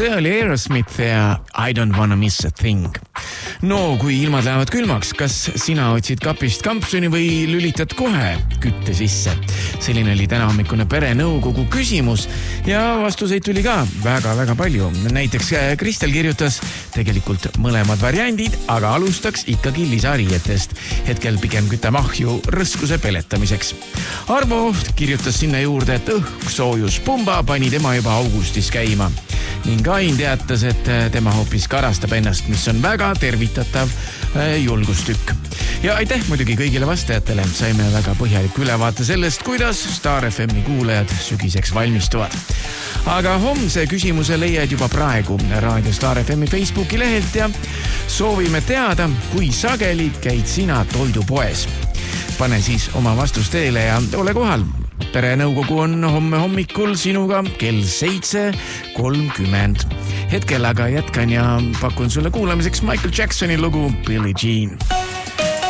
See oli Aerosmith ja I don't wanna miss a thing. No, kui ilmad lähevad külmaks, kas sina otsid kapist kampsuni või lülitad kohe kütte sisse? Selline oli täna hommikune perenõukogu küsimus ja vastuseid tuli ka väga-väga palju. Näiteks Kristel kirjutas tegelikult mõlemad variandid, aga alustaks ikkagi lisariietest. Hetkel pigem kütab ahju rõskuse peletamiseks. Arvo kirjutas sinna juurde, et soojus-pumba pani tema juba augustis käima. Ning Ain teatas, et tema hoopis karastab ennast, mis on väga tervitatav julgustükk. Ja aitäh muidugi kõigile vastajatele. Saime väga põhjaliku ülevaate sellest, kuidas Star FM'i kuulajad sügiseks valmistuvad. Aga homse küsimuse leiad juba praegu Raadio Star FM'i Facebooki lehelt ja soovime teada, kui sageli käid sina toidupoes. Pane siis oma vastus teele ja ole kohal. Perenõukogu on homme hommikul sinuga kell 7:30. Hetkel aga jätkan ja pakun sulle kuulamiseks Michael Jacksoni lugu Billie Jean.